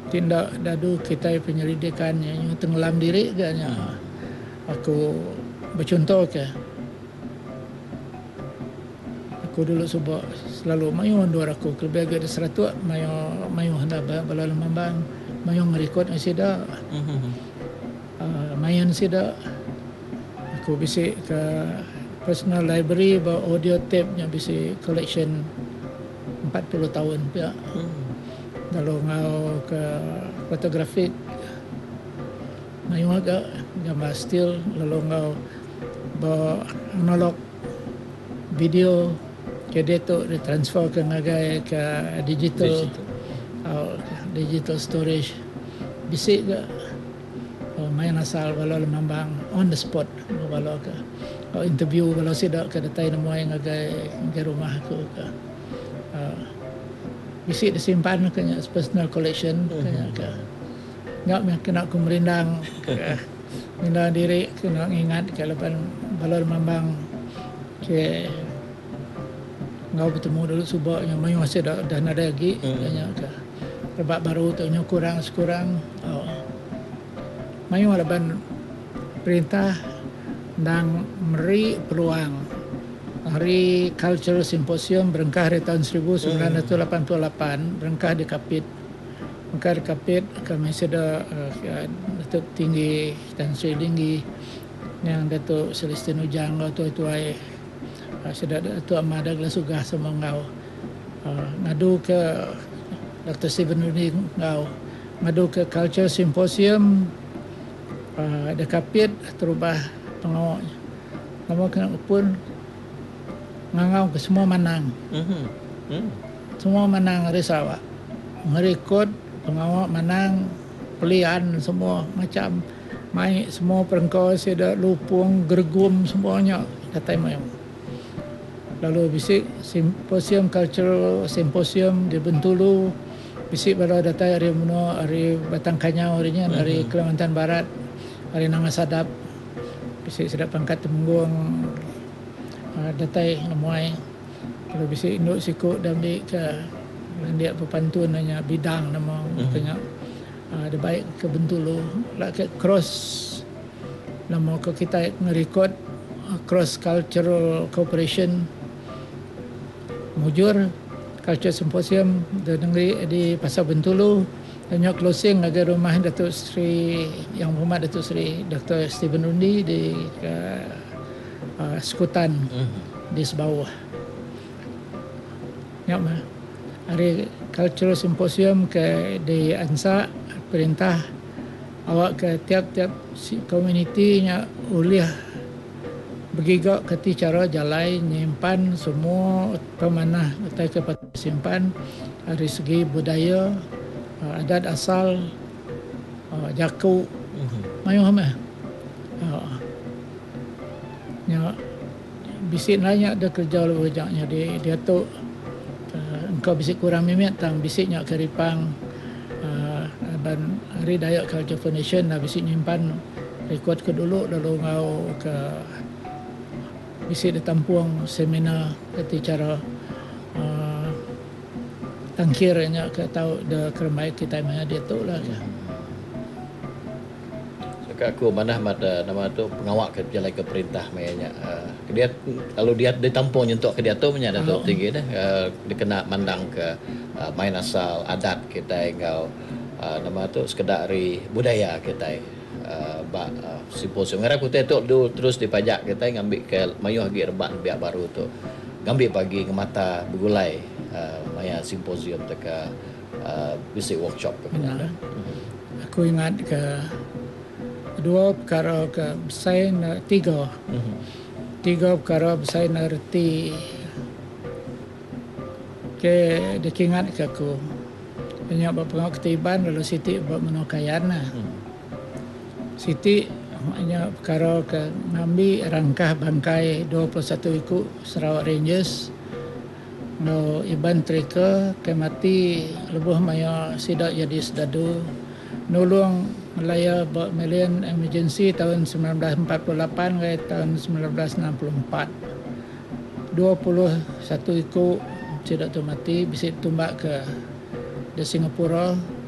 tindak dadu kita penyelidikannya yang tenggelam diri gaknya. Aku bercontoh ke. Aku dulu sebab selalu mayu dua aku lebih agak seratus mayu hendak bala mambang mayu ngerekod sida. Mayan sida. Aku bisik ke personal library bawa audio tape nya bisik collection 40 tahun pia. Lalu ngau ke fotografik mayu agak gambar still lalu ngau bawa analog video ke dia tu ditransfer ke ngagai ke digital storage bisik ke main asal walau memang on the spot walau ke interview walau sidak ke datai namuai ngagai ke rumah aku ke bisik disimpan ke personal collection ke ngak kena aku merindang minda diri kena ingat ke lepas walau memang ke ngau bertemu dulu subak yang mayu masih dah ada lagi banyak ke rebak baru tu nya kurang sekurang mayu laban perintah dan meri peluang hari Cultural Symposium berengkah di tahun 1988 berengkah di Kapit kami sudah Datuk Tinggi Tan Sri Linggi yang Datuk Celestin Ujang tuai sudah Datuk Ahmad Agla Sugah sama ngau ngadu ke Dr. Stephen Undi ngadu ke Culture Symposium dekapit terubah pengawaknya nama kena pun ngangau ke semua manang semua manang risawak merekod pengawak manang pelian semua macam mai semua perengkau seda lupung gergum semuanya katai mayang. Lalu bisik cultural symposium di Bentulu bisik pada datai hari Muno hari Batang Kanyau harinya hari Kalimantan Barat hari Nangasadap bisik sedap pangkat temenggung datai namuai kalau bisik induk sikuk dan ke dia berpantun hanya bidang nama tanya ada baik ke Bentulu lah ke cross nama ke kita ngerekod cross cultural cooperation mujur Culture Symposium di Pasar Bentulu dan closing agar rumah Datuk Sri Yang Berhormat Datuk Sri Dr. Stephen Undi di Sekutan di Sebawah. Ya mah. Hari Cultural Symposium ke di Ansa perintah awak ke tiap-tiap komuniti nya uliah bergigak keti cara jalai nyimpan semua pemanah utai ke simpan dari segi budaya adat asal jaku mayu hama nya bisik nanya ada kerja lewajaknya dia tu engkau bisik kurang mimit tang bisiknya keripang dan hari Dayak Culture Foundation dah bisik nyimpan rekod ke dulu lalu ngau ke bisik ditampuang seminar keti cara tangkirnya ke tahu de kermai kita mana dia tu lah ke. Aku mana nama tu pengawak ke jalan ke perintah mayanya dia kalau dia ditampung nyentuk ke dia tu punya Datuk Tinggi dah dia kena mandang ke main asal adat kita engkau nama tu sekedar hari budaya kita simposium ngarap kita tu terus dipajak kita ngambil ke mayuh lagi rebak biak baru tu ngambil pagi ke mata bergulai maya simposium teka bisik workshop ke kena. Aku ingat ke dua perkara ke saya tiga perkara saya ngerti ke dikingat ke aku banyak berpengaruh ketiban lalu Siti buat menukaian Siti hanya perkara ke ngambil rangkah bangkai 21 ikut Sarawak Rangers no Iban Trika ke mati lebuh maya sidak jadi sedadu nulung Melaya Million Emergency tahun 1948 ke tahun 1964 21 ikut sidak tu mati bisik tumbak ke di Singapura